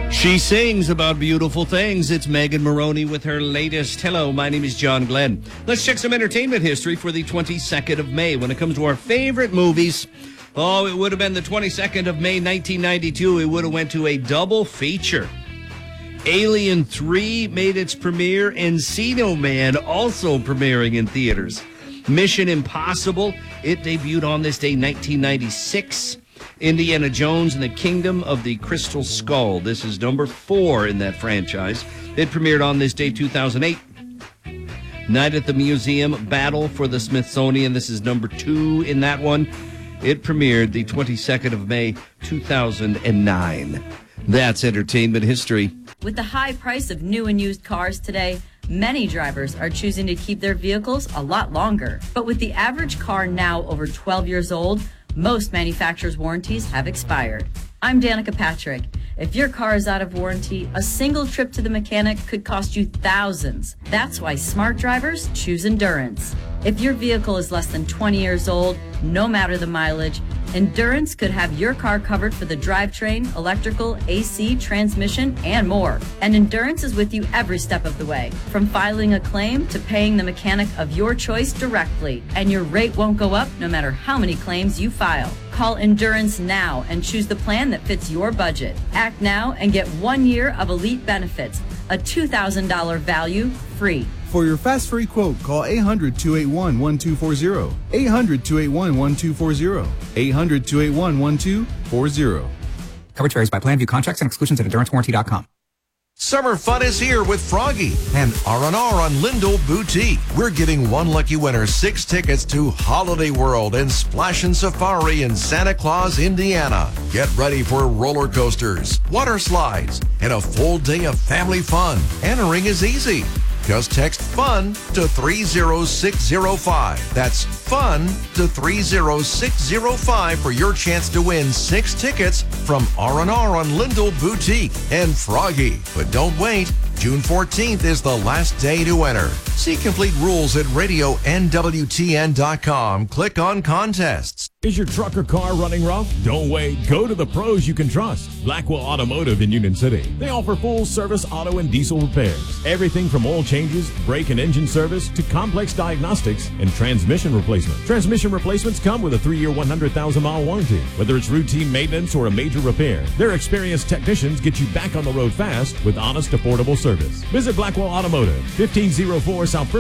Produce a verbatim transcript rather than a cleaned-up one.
She sings about beautiful things. It's Megan Maroney with her latest. Hello, my name is John Glenn. Let's check some entertainment history for the twenty-second of May. When it comes to our favorite movies, oh, it would have been the twenty-second of May, nineteen ninety-two. It would have went to a double feature. Alien three made its premiere. Encino Man also premiering in theaters. Mission Impossible, it debuted on this day, nineteen ninety-six. Indiana Jones and the Kingdom of the Crystal Skull. This is number four in that franchise. It premiered on this day, two thousand eight. Night at the Museum, Battle for the Smithsonian. This is number two in that one. It premiered the twenty-second of May, two thousand nine. That's entertainment history. With the high price of new and used cars today, many drivers are choosing to keep their vehicles a lot longer. But with the average car now over twelve years old, most manufacturers' warranties have expired. I'm Danica Patrick. If your car is out of warranty, a single trip to the mechanic could cost you thousands. That's why smart drivers choose Endurance. If your vehicle is less than twenty years old, no matter the mileage, Endurance could have your car covered for the drivetrain, electrical, A C, transmission, and more. And Endurance is with you every step of the way, from filing a claim to paying the mechanic of your choice directly. And your rate won't go up no matter how many claims you file. Call Endurance now and choose the plan that fits your budget. Act now and get one year of elite benefits, a two thousand dollars value free. For your fast free quote, call eight hundred, two eight one, one two four zero. eight hundred, two eight one, one two four zero. eight hundred, two eight one, one two four zero. Coverage varies by plan. View contracts and exclusions at endurance warranty dot com. Summer fun is here with Froggy and R and R on Lindell Boutique. We're giving one lucky winner six tickets to Holiday World and Splashin' Safari in Santa Claus, Indiana. Get ready for roller coasters, water slides, and a full day of family fun. Entering is easy. Just text FUN to three zero six zero five. That's FUN to three zero six zero five for your chance to win six tickets from R and R on Lindell Boutique and Froggy. But don't wait. June fourteenth is the last day to enter. See complete rules at radio N W T N dot com. Click on contests. Is your truck or car running rough? Don't wait. Go to the pros you can trust. Blackwell Automotive in Union City. They offer full-service auto and diesel repairs. Everything from oil changes, brake and engine service, to complex diagnostics and transmission replacement. Transmission replacements come with a three-year, one hundred thousand mile warranty. Whether it's routine maintenance or a major repair, their experienced technicians get you back on the road fast with honest, affordable service. Visit Blackwell Automotive, fifteen oh four South